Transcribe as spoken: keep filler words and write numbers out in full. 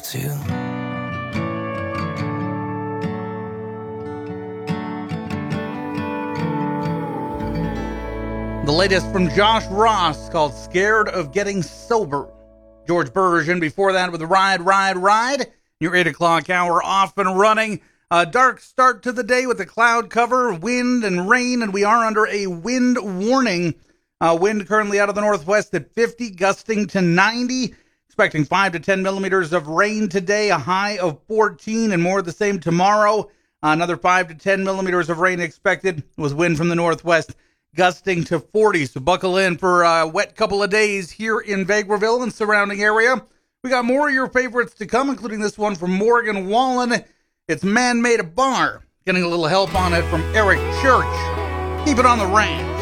too. The latest from Josh Ross called Scared of Getting Sober. George Bergen before that with Ride, Ride, Ride. Your eight o'clock hour off and running. A dark start to the day with a cloud cover, wind and rain, and we are under a wind warning. Uh, wind currently out of the northwest at fifty, gusting to ninety. Expecting five to ten millimeters of rain today, a high of fourteen, and more of the same tomorrow. Uh, another five to ten millimeters of rain expected with wind from the northwest, gusting to forty. So buckle in for a wet couple of days here in Vegreville and surrounding area. We got more of your favorites to come, including this one from Morgan Wallen. It's Man Made a Bar. Getting a little help on it from Eric Church. Keep it on the Ranch.